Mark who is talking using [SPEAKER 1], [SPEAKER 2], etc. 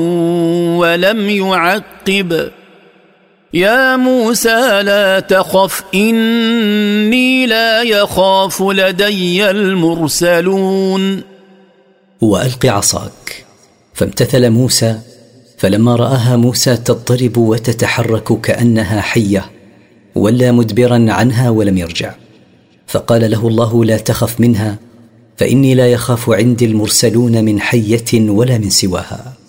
[SPEAKER 1] ولم يعقب. يا موسى لا تخف إني لا يخاف لدي المرسلون.
[SPEAKER 2] وألق عصاك. فامتثل موسى، فلما رآها موسى تضطرب وتتحرك كأنها حية ولى مدبرا عنها ولم يرجع. فقال له الله: لا تخف منها، فإني لا يخاف عندي المرسلون من حية ولا من سواها.